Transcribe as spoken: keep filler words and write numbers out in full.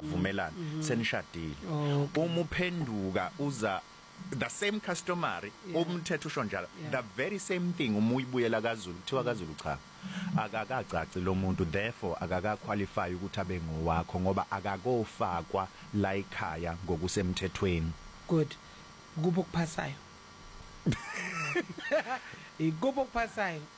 navumelana senishadile uma uphenduka uza the same customary umthetho usho njalo the very same thing uma uyibuyela kaZulu kuthiwa kaZulu cha akakacaci lo muntu therefore akaka qualify ukuthi abe ngowakho ngoba akakofakwa la ekhaya ngokusemthethweni. Good. Kubo kuphasayo. Ikubo kuphasayo.